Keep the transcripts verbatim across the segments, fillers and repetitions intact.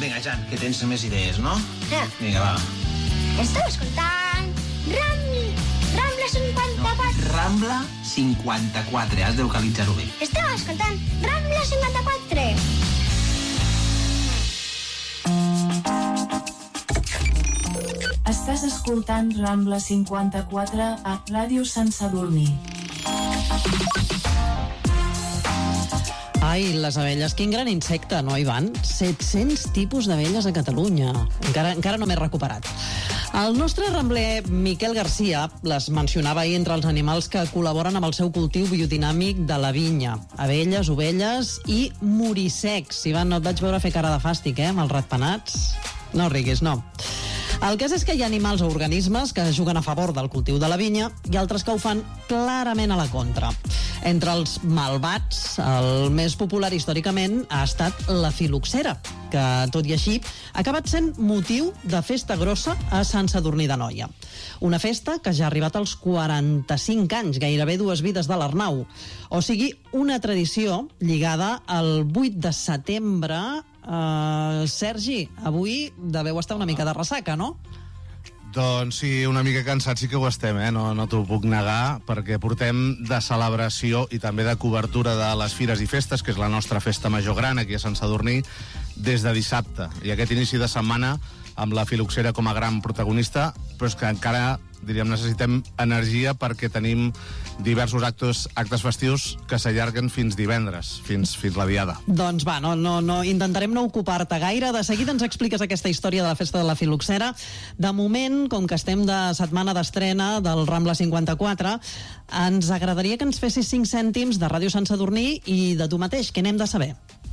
Vinga, Jan, que tens més idees, no? Ja. Vinga, va. Esteu escoltant Ram... Rambla cinquanta-quatre. No, Rambla cinquanta-quatre, has de localitzar-ho bé. Esteu escoltant Rambla cinquanta-quatre. Estàs escoltant Rambla cinquanta-quatre a Ràdio Sant Sadurní. Ai, les abelles, quin gran insecte, no, Ivan? set-cents tipus d'abelles a Catalunya. Encara, encara no m'he recuperat. El nostre rambler Miquel Garcia les mencionava ahir entre els animals que col·laboren amb el seu cultiu biodinàmic de la vinya. Abelles, ovelles i morissecs. Ivan, no et vaig veure fer cara de fàstic, eh, amb els ratpenats. No riguis, no. El cas és que hi ha animals o organismes que juguen a favor del cultiu de la vinya i altres que ho fan clarament a la contra. Entre els malvats, el més popular històricament ha estat la filoxera, que, tot i així, ha acabat sent motiu de festa grossa a Sant Sadurní d'Anoia. Una festa que ja ha arribat als quaranta-cinc anys, gairebé dues vides de l'Arnau. O sigui, una tradició lligada al vuit de setembre. Uh, Sergi, avui deveu estar una mica de ressaca, no? Doncs sí, una mica cansats sí que ho estem, eh? No, no t'ho puc negar, perquè portem de celebració i també de cobertura de les fires i festes, que és la nostra festa major gran aquí a Sant Sadurní, des de dissabte. I aquest inici de setmana amb la filoxera com a gran protagonista, però és que encara, diríem, necessitem energia perquè tenim diversos actes, actes festius que s'allarguen fins divendres, fins, fins la diada. Doncs va, no, no, no, intentarem no ocupar-te gaire. De seguida ens expliques aquesta història de la festa de la filoxera. De moment, com que estem de setmana d'estrena del Rambla cinquanta-quatre, ens agradaria que ens fessis cinc cèntims de Ràdio Sant Sadurní i de tu mateix. Què n'hem de saber?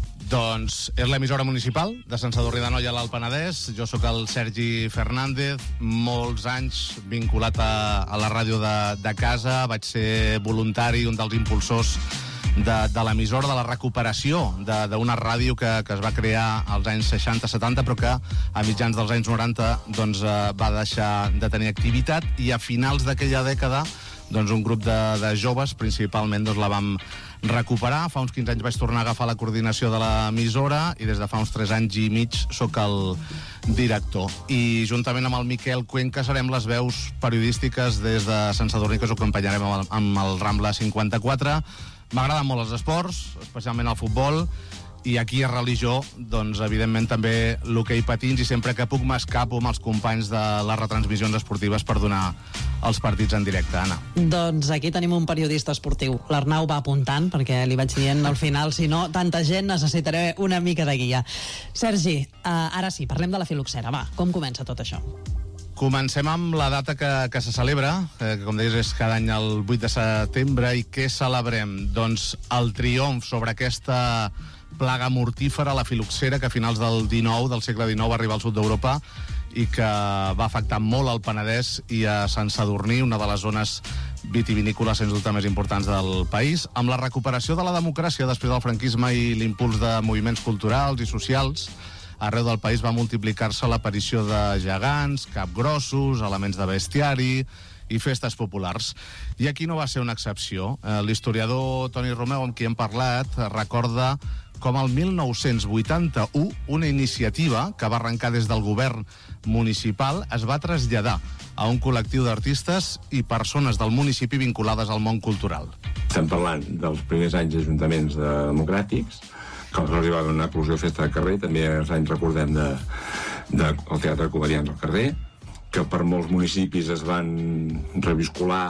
Doncs és l'emissora municipal de Sant Sadurní d'Anoia a l'Alt Penedès. Jo sóc el Sergi Fernández, molts anys vinculat a, a la ràdio de, de casa. Vaig ser voluntari, un dels impulsors de, de l'emissora, de la recuperació d'una ràdio que, que es va crear als anys seixanta setanta, però que a mitjans dels anys noranta doncs, va deixar de tenir activitat, i a finals d'aquella dècada doncs, un grup de, de joves, principalment, doncs, la vam recuperar. Fa uns quinze anys vaig tornar a agafar la coordinació de l'emissora i des de fa uns tres anys i mig sóc el director. I juntament amb el Miquel Cuenca serem les veus periodístiques des de Sant Sadurní que us acompanyarem amb el, amb el Rambla cinquanta-quatre. M'agraden molt els esports, especialment el futbol, i aquí a religió, doncs, evidentment, també l'hoquei patins, i sempre que puc m'escapo amb els companys de les retransmissions esportives per donar els partits en directe, Anna. Doncs aquí tenim un periodista esportiu. L'Arnau va apuntant, perquè li vaig dient al final, si no, tanta gent necessitaré una mica de guia. Sergi, uh, ara sí, parlem de la filoxera. Va, com comença tot això? Comencem amb la data que, que se celebra, eh, que com deies és cada any el vuit de setembre, i què celebrem? Doncs el triomf sobre aquesta plaga mortífera, la filoxera, que a finals del dinou, del segle dinou, va arribar al sud d'Europa i que va afectar molt al Penedès i a Sant Sadurní, una de les zones vitivinícoles sens dubte més importants del país. Amb la recuperació de la democràcia després del franquisme i l'impuls de moviments culturals i socials, arreu del país va multiplicar-se l'aparició de gegants, capgrossos, elements de bestiari i festes populars. I aquí no va ser una excepció. L'historiador Toni Romeu, amb qui hem parlat, recorda com el mil nou-cents vuitanta-u una iniciativa que va arrencar des del govern municipal es va traslladar a un col·lectiu d'artistes i persones del municipi vinculades al món cultural. Estem parlant dels primers anys d'ajuntaments democràtics, que els hi va donar eclosió festa de carrer, també els anys recordem de, de, el Teatre Comedians al carrer, que per molts municipis es van reviscolar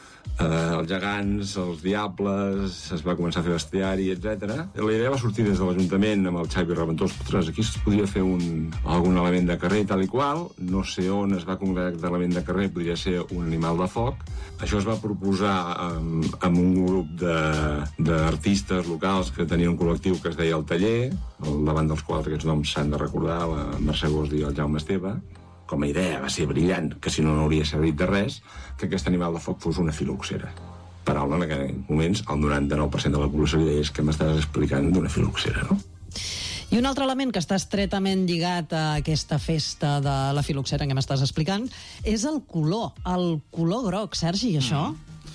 eh, els gegants, els diables, es va començar a fer bestiari, etcètera. La idea va sortir des de l'Ajuntament amb el Xavi Reventós. Ostres, aquí es podria fer un, algun element de carrer tal i qual, no sé on es va concretar l'element de carrer, podria ser un animal de foc. Això es va proposar amb, amb un grup d'artistes locals que tenien un col·lectiu que es deia El Taller, davant dels quals aquests noms s'han de recordar, la Mercè Gosdi i el Jaume Esteve. Com a idea va ser brillant, que si no no hauria servit de res, que aquest animal de foc fos una filoxera. Paraula en aquells moments el noranta-nou per cent de la població li deia que m'estàs explicant d'una filoxera, no? I un altre element que està estretament lligat a aquesta festa de la filoxera que m'estàs explicant és el color, el color groc. Sergi, això? Mm.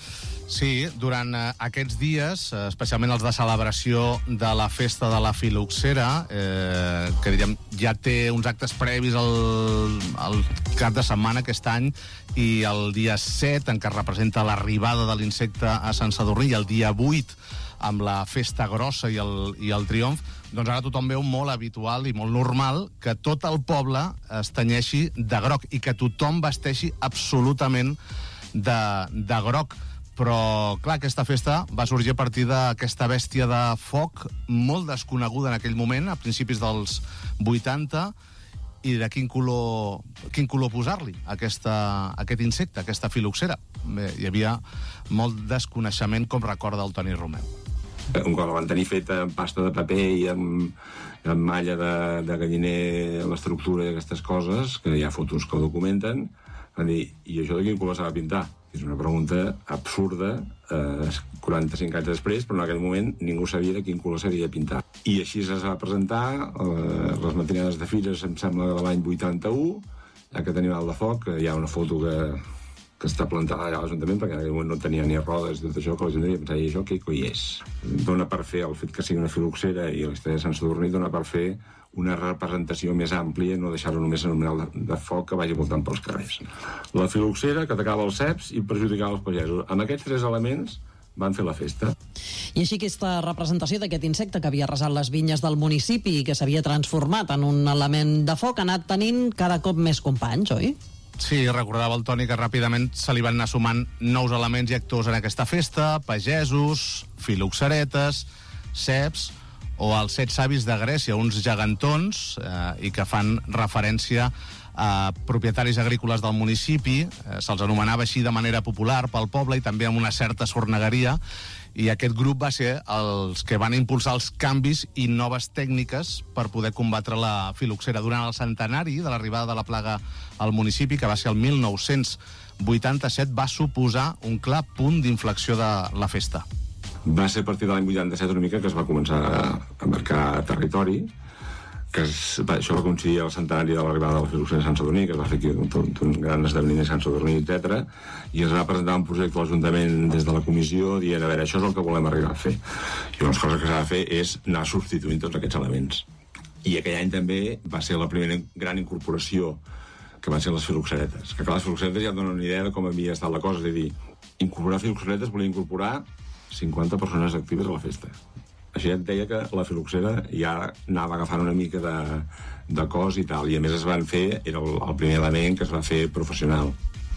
Sí, durant eh, aquests dies, eh, especialment els de celebració de la festa de la Filoxera, eh, que diríem, ja té uns actes previs al, al cap de setmana aquest any, i el dia set, en què es representa l'arribada de l'insecte a Sant Sadurní, i el dia vuit, amb la festa grossa i el, i el triomf, doncs ara tothom veu molt habitual i molt normal que tot el poble es tenyeixi de groc i que tothom vesteixi absolutament de, de groc. Però, clar, aquesta festa va sorgir a partir d'aquesta bèstia de foc molt desconeguda en aquell moment, a principis dels vuitanta, i de quin color, quin color posar-li a aquesta, a aquest insecte, a aquesta filoxera. Bé, hi havia molt desconeixement, com recorda el Toni Romeu. Un cop la van tenir feta amb pasta de paper i amb, amb malla de, de galliner, l'estructura i aquestes coses, que hi ha fotos que ho documenten, van dir, i això de quin color s'ha de pintar? És una pregunta absurda, eh, quaranta-cinc anys després, però en aquell moment ningú sabia de quin color s'havia de pintar. I així es va presentar eh, les matinades de fires, em sembla, de l'any vuitanta-u, ja que tenim el de foc, hi ha una foto que, que està plantada allà a l'Ajuntament, perquè en aquell moment no tenia ni rodes i tot això, que la gent devia pensar, i això què coi és? Dona per fer el fet que sigui una filoxera i l'història de Sant Sadurní dona per fer una representació més àmplia, no deixar-ho només en un model de, de foc que vagi voltant pels carrers. La filoxera, que atacava els ceps i perjudicava els pagesos. Amb aquests tres elements van fer la festa. I així aquesta representació d'aquest insecte que havia arrasat les vinyes del municipi i que s'havia transformat en un element de foc ha anat tenint cada cop més companys, oi? Sí, recordava el Toni que ràpidament se li van anar sumant nous elements i actors en aquesta festa, pagesos, filoxeretes, ceps o els set savis de Grècia, uns gegantons, eh, i que fan referència a propietaris agrícoles del municipi, eh, se'ls anomenava així de manera popular pel poble i també amb una certa sornegueria, i aquest grup va ser els que van impulsar els canvis i noves tècniques per poder combatre la filoxera. Durant el centenari de l'arribada de la plaga al municipi, que va ser el mil nou-cents vuitanta-set, va suposar un clar punt d'inflexió de la festa. Va ser a partir de l'any vuitanta-set una mica que es va començar a marcar territori, que es, va, això va coincidir al centenari de l'arribada de la filoxera de Sant Sadurní, que es va fer aquí un, un gran esdeveniment de Sant Sadurní, etcètera, i es va presentar un projecte a l'Ajuntament des de la comissió dient, a veure, això és el que volem arribar a fer. I una cosa que s'ha de fer és anar substituint tots aquests elements. I aquell any també va ser la primera gran incorporació que van ser les filoxeretes. Que clar, les filoxeretes ja et donen una idea de com havia estat la cosa, és a dir, incorporar filoxeretes volia incorporar cinquanta persones actives a la festa. Així et deia que la filoxera ja anava agafant una mica de, de cos i tal, i a més es van fer, era el, el primer element que es va fer professional.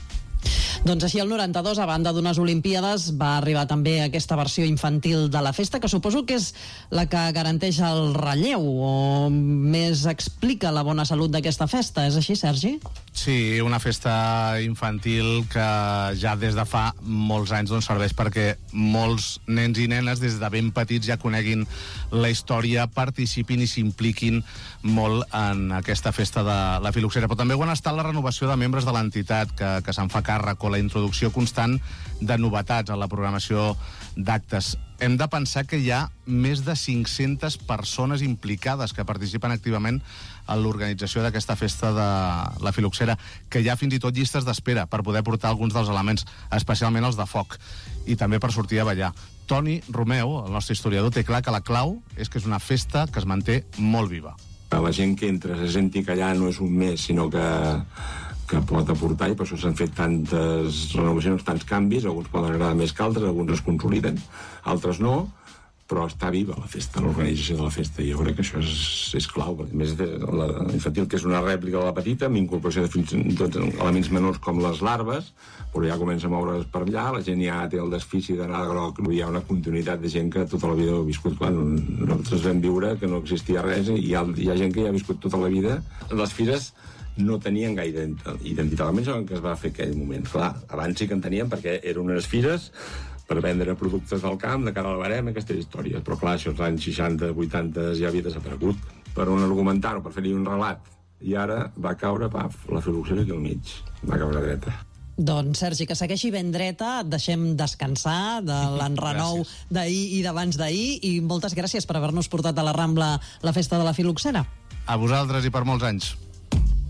Doncs així el noranta-dos, a banda d'unes Olimpíades, va arribar també aquesta versió infantil de la festa, que suposo que és la que garanteix el relleu o més explica la bona salut d'aquesta festa. És així, Sergi? Sí, una festa infantil que ja des de fa molts anys doncs, serveix perquè molts nens i nenes des de ben petits ja coneguin la història, participin i s'impliquin molt en aquesta festa de la filoxera. Però també ho ha estat la renovació de membres de l'entitat que, que se'n fa càrrec, o la introducció constant de novetats a la programació d'actes. Hem de pensar que hi ha més de cinc-centes persones implicades que participen activament en l'organització d'aquesta festa de la filoxera, que hi ha fins i tot llistes d'espera per poder portar alguns dels elements, especialment els de foc, i també per sortir a ballar. Toni Romeu, el nostre historiador, té clar que la clau és que és una festa que es manté molt viva. La gent que entra se senti que allà no és un mes, sinó que que pot aportar, i per això s'han fet tantes renovacions, tants canvis, alguns poden agradar més que altres, alguns es consoliden, altres no, però està viva la festa, l'organització de la festa, i jo crec que això és, és clau. A més, la infantil, que és una rèplica de la petita, amb incorporació de fins i tot elements menors com les larves, però ja comença a moure's per allà, la gent ja té el desfici d'anar de groc, hi ha una continuïtat de gent que tota la vida ha viscut. Clar, nosaltres vam viure que no existia res, i hi ha, hi ha gent que ja ha viscut tota la vida. Les fires no tenien gaire identitat, almenys el que es va fer en aquell moment. Clar, abans sí que en teníem, perquè eren unes fires per vendre productes del camp, de cara al barem, aquestes històries. Però clar, això als anys seixanta, vuitanta ja havia desaparegut. Per on argumentar-ho, per fer-hi un relat. I ara va caure, paf, la filoxera aquí al mig. Va caure dreta. Doncs, Sergi, que segueixi ben dreta, et deixem descansar de l'enrenou d'ahir i d'abans d'ahir, i moltes gràcies per haver-nos portat a la Rambla la festa de la filoxera. A vosaltres i per molts anys.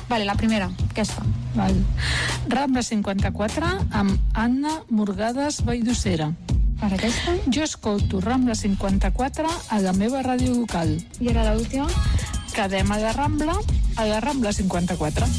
Vale, la primera, aquesta. Val. Rambla cinquanta-quatre amb Anna Morgades Valldossera. Per aquesta? Jo escolto Rambla cinquanta-quatre a la meva ràdio local. I era l'última? Cadema de Rambla a la Rambla cinquanta-quatre.